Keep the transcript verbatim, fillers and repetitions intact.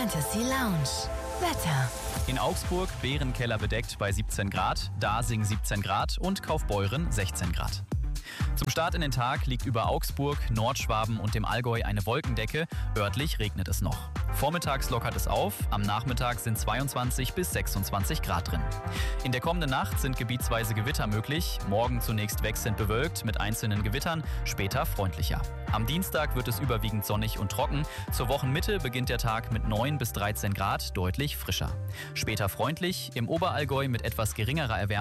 Fantasy Lounge. Wetter. In Augsburg Bärenkeller bedeckt bei siebzehn Grad, Dasing siebzehn Grad und Kaufbeuren sechzehn Grad. Zum Start in den Tag liegt über Augsburg, Nordschwaben und dem Allgäu eine Wolkendecke, örtlich regnet es noch. Vormittags lockert es auf, am Nachmittag sind zweiundzwanzig bis sechsundzwanzig Grad drin. In der kommenden Nacht sind gebietsweise Gewitter möglich, morgen zunächst wechselnd bewölkt mit einzelnen Gewittern, später freundlicher. Am Dienstag wird es überwiegend sonnig und trocken, zur Wochenmitte beginnt der Tag mit neun bis dreizehn Grad, deutlich frischer. Später freundlich, im Oberallgäu mit etwas geringerer Erwärmung